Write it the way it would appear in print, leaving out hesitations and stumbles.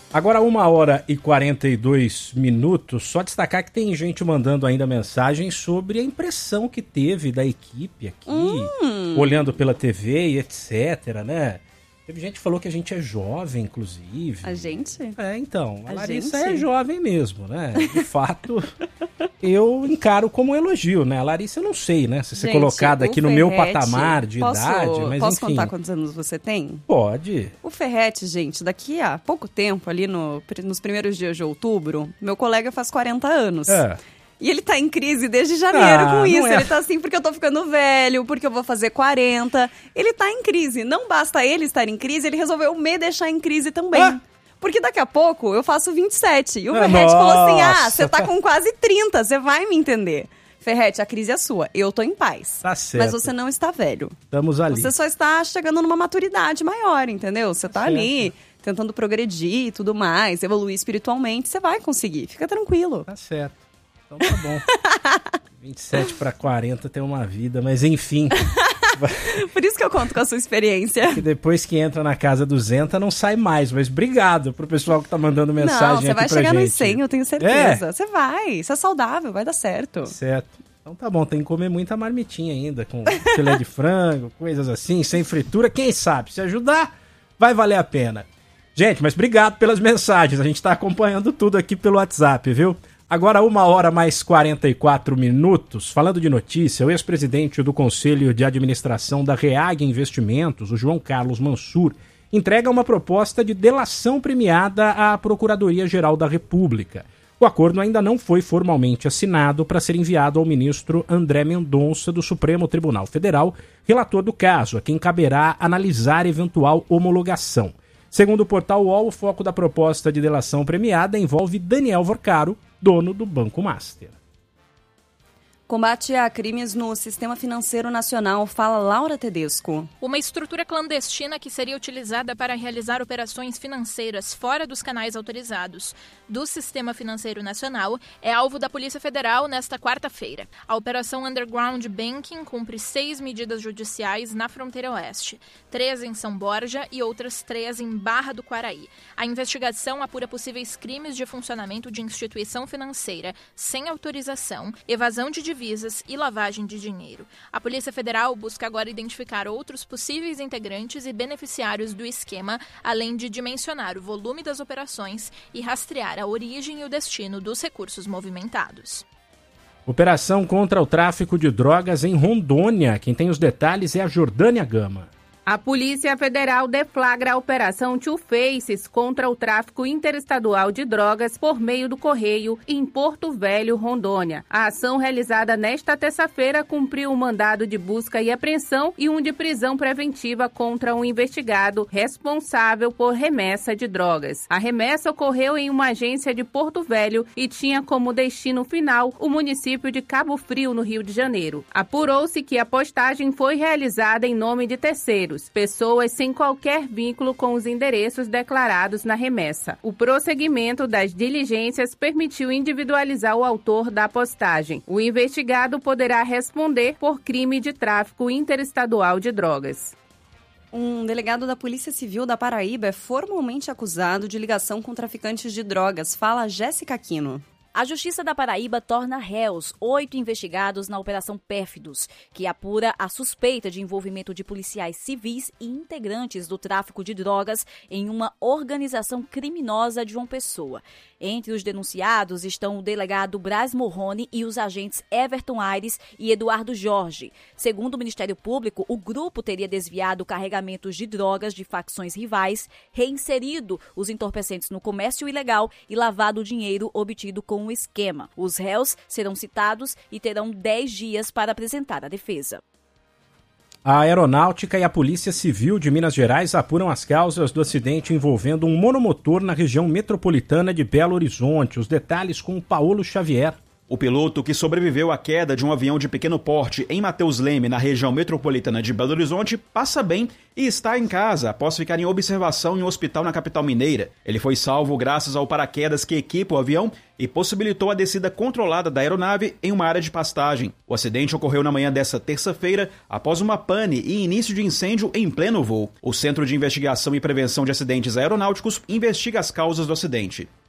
Agora 1h42, só destacar que tem gente mandando ainda mensagem sobre a impressão que teve da equipe aqui, olhando pela TV e etc, né? Teve gente que falou que a gente é jovem, inclusive. A gente? Então, a Larissa é jovem mesmo, né? De fato, eu encaro como um elogio, né? A Larissa eu não sei, né? Se ser colocada aqui no meu patamar de idade, mas posso enfim. contar quantos anos você tem? Pode. O Ferretti, gente, daqui a pouco tempo, ali nos primeiros dias de outubro, meu colega faz 40 anos. E ele tá em crise desde janeiro com isso. Ele tá assim, porque eu tô ficando velho, porque eu vou fazer 40. Ele tá em crise. Não basta ele estar em crise, ele resolveu me deixar em crise também. Porque daqui a pouco eu faço 27. E o Ferretti falou assim, você tá com quase 30, você vai me entender. Ferretti, a crise é sua. Eu tô em paz. Tá certo. Mas você não está velho. Estamos ali. Você só está chegando numa maturidade maior, entendeu? Você tá ali tentando progredir e tudo mais, evoluir espiritualmente. Você vai conseguir. Fica tranquilo. Tá certo. Então tá bom. 27 para 40 tem uma vida, mas enfim. Por isso que eu conto com a sua experiência. Que depois que entra na casa do Zenta não sai mais, mas obrigado pro pessoal que tá mandando mensagem aqui pra gente. Não, você vai chegar nos 100, eu tenho certeza. Você vai, você é saudável, vai dar certo. Certo. Então tá bom, tem que comer muita marmitinha ainda, com filé de frango, coisas assim, sem fritura. Quem sabe, se ajudar, vai valer a pena. Gente, mas obrigado pelas mensagens, a gente tá acompanhando tudo aqui pelo WhatsApp, viu? Agora 1h44, falando de notícia, o ex-presidente do Conselho de Administração da REAG Investimentos, o João Carlos Mansur, entrega uma proposta de delação premiada à Procuradoria-Geral da República. O acordo ainda não foi formalmente assinado para ser enviado ao ministro André Mendonça do Supremo Tribunal Federal, relator do caso, a quem caberá analisar eventual homologação. Segundo o portal UOL, o foco da proposta de delação premiada envolve Daniel Vorcaro, dono do Banco Master. Combate a crimes no Sistema Financeiro Nacional, fala Laura Tedesco. Uma estrutura clandestina que seria utilizada para realizar operações financeiras fora dos canais autorizados do Sistema Financeiro Nacional é alvo da Polícia Federal nesta quarta-feira. A Operação Underground Banking cumpre 6 medidas judiciais na fronteira oeste, 3 em São Borja e outras 3 em Barra do Quaraí. A investigação apura possíveis crimes de funcionamento de instituição financeira sem autorização, evasão de divisas e lavagem de dinheiro. A Polícia Federal busca agora identificar outros possíveis integrantes e beneficiários do esquema, além de dimensionar o volume das operações e rastrear a origem e o destino dos recursos movimentados. Operação contra o tráfico de drogas em Rondônia. Quem tem os detalhes é a Jordânia Gama. A Polícia Federal deflagra a Operação Two Faces contra o tráfico interestadual de drogas por meio do correio em Porto Velho, Rondônia. A ação realizada nesta terça-feira cumpriu um mandado de busca e apreensão e um de prisão preventiva contra um investigado responsável por remessa de drogas. A remessa ocorreu em uma agência de Porto Velho e tinha como destino final o município de Cabo Frio, no Rio de Janeiro. Apurou-se que a postagem foi realizada em nome de terceiros, pessoas sem qualquer vínculo com os endereços declarados na remessa. O prosseguimento das diligências permitiu individualizar o autor da postagem. O investigado poderá responder por crime de tráfico interestadual de drogas. Um delegado da Polícia Civil da Paraíba é formalmente acusado de ligação com traficantes de drogas. Fala Jéssica Aquino. A Justiça da Paraíba torna réus 8 investigados na Operação Pérfidos, que apura a suspeita de envolvimento de policiais civis e integrantes do tráfico de drogas em uma organização criminosa de João Pessoa. Entre os denunciados estão o delegado Braz Morrone e os agentes Everton Aires e Eduardo Jorge. Segundo o Ministério Público, o grupo teria desviado carregamentos de drogas de facções rivais, reinserido os entorpecentes no comércio ilegal e lavado o dinheiro obtido com o esquema. Os réus serão citados e terão 10 dias para apresentar a defesa. A Aeronáutica e a Polícia Civil de Minas Gerais apuram as causas do acidente envolvendo um monomotor na região metropolitana de Belo Horizonte. Os detalhes com o Paulo Xavier. O piloto, que sobreviveu à queda de um avião de pequeno porte em Mateus Leme, na região metropolitana de Belo Horizonte, passa bem e está em casa após ficar em observação em um hospital na capital mineira. Ele foi salvo graças ao paraquedas que equipa o avião e possibilitou a descida controlada da aeronave em uma área de pastagem. O acidente ocorreu na manhã desta terça-feira após uma pane e início de incêndio em pleno voo. O Centro de Investigação e Prevenção de Acidentes Aeronáuticos investiga as causas do acidente.